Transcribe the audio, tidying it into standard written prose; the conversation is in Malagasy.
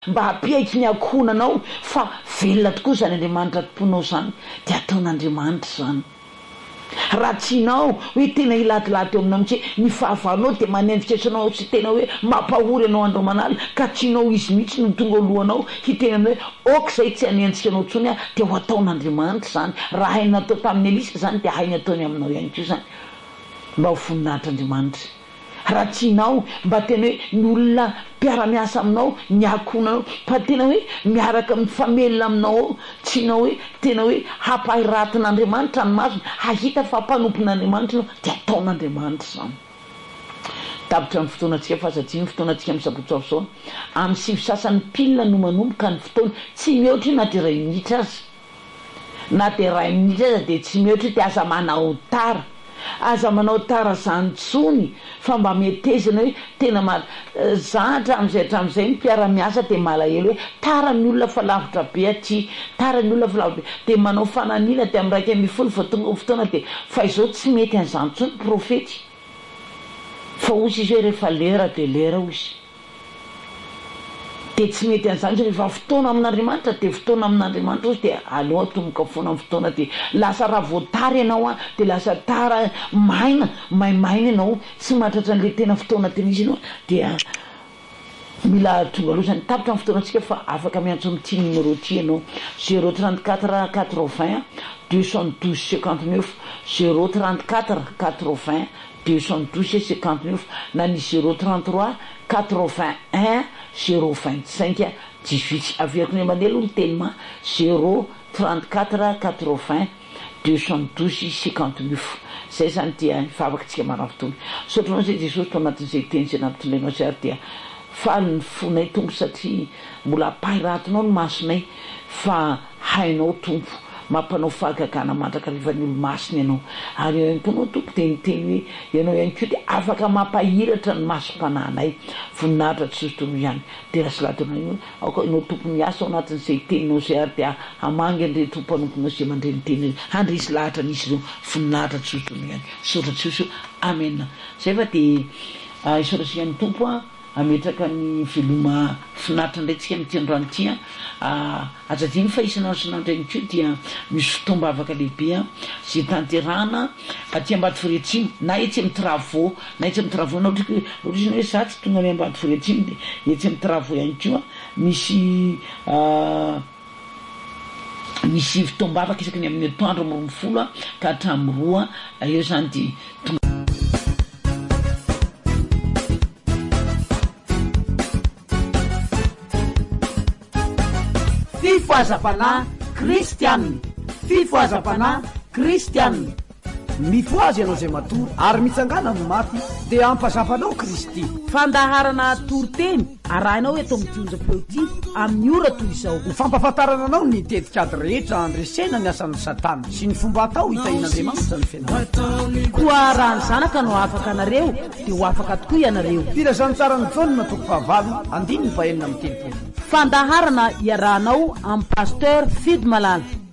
mba hapiaiky ny akonanao fa velona tokoa zany Andriamanitra tomponao zany de ataon'Andriamanitra zany raha tsinao hoe tena ilatilaty eo aminao mitsy ny fahavalonao de manendriketsanao sy tena hoe mampahory anao andro manala ka tsinao izy mihitsy no tonga alohanao hiteny aminao hoe ok zay tsy hanenjika anao tsony de ho ataon'Andriamanitra zany raha hainy natao tamin'ny Elisa zany de hainy ataony aminao ihany ko zany mba ho voninahitry'Andriamanitra raha tsinao mba tena hoe ny olona mpiara-miasa aminao ny akonanao fa tena hoe miaraka mifamelona aminao tsinao hoe tena hoe hampahiratin'Andriamanitra ny masony hahita fa mpanompon'Andriamanitra nao de ataon'Andriamanitra zany tapitra ny fotoanantsika fa satria ny fotoanantsika misabotsavosona amin'ny sivy sasan'ny pilina no manomboka ny fotoana tsy mihoatra na de ray minitra azy na de ray minitra azy de tsy mihoatra te aza manao tara aza manao tara zany tsony fa mba metezana hoe tena zahatra am'izay mpiara-miasa de malahelo hoe tara ny olona fa lavitra be aty tara ny olona fa lavitra be de manao fananina de amin'ny raika mifolo fa tonga fotoana de fa izao tsy mety an'izany tsony profety fa ozy izy hoe rehefa lera de lera ozy de tsy mety an'izany rehefa fotoana amin'Andriamanitra de fotoana amin'Andriamanitra ozy de aloha tomboka foana amin'ny fotoana de lasa raha voatary ianao de lasa tara maina maimaina ianao tsy mahatratra an'le tena fotoana tena izy ianao de mila tonga aloha zany tapitra amin'ny fotoanantsika fa afaka miantso amin'ity numéro ty ianao 034 80 212 59 034 80 212 59 na ny 033 81 025 18 averiko ny manelo ny telma 034 80 212 59 zay zany dia favakantsika maravitony sotranao zay Jesosy to anatin'izay teny zay nampitondrainao sy ary dia faly ny fonay tompo satria mbola apahiratinao ny masonay fa hainao tompo mampanao fahagagana mandrakarivan'ny olo masiny ianao ary ihany koa anao tompo de niteny hoe ianao ihany koa de afaka mampahiratra ny masom-pananay voninahitra tsy sotono ihany de raha sylatonao aoka ianao tompo miasa ao anatin'izay teninao zay ary de hamangy andre tompo anomponao zay mandre ny teny handresy lahatra nisy ireo voninahitra tsy sotono ihany sotratsosy amen zay fa de isoratsika ny tompo ametraka ny veloma finaritra ndraytsika mitendroany ty azadiny fa isanao synandray ko dia misy fotomba avaka lehibe zay tanterana aty ambady foretsiny na etsy amin'ny travaux na etsy amin'ny travaux na ohatry hoe za tsy tonga amy ambady foretsiny de etsy amin'ny travaux ihany ko misy fotomba avaka isaky ny amin'ny atoandro amroa folo ka hatramin'ny roa eo zany de fifoazam-panahy kristianina fifoazam-panahy kristianina mifoazy ianao zay matory ary mitsangana no maty dia ampazafanao Kristy fandaharana toroteny arahinao hoe atao mitonjam-peo ty amin'ny ora toy izao ho fampafantarana anao ny tetikady rehetra andresena ny asan'ny Satana sy ny fomba atao hitahin'Andriamanitra ny fianarana koa raha ny zanaka no afaka anareo dia ho afaka tokoa ianareo filazany tsara ny Jaona toko fahavalo andiny ny 4 amin'ny telopolo fandaharana iarahanao amin'ny pasteur Fidy Malala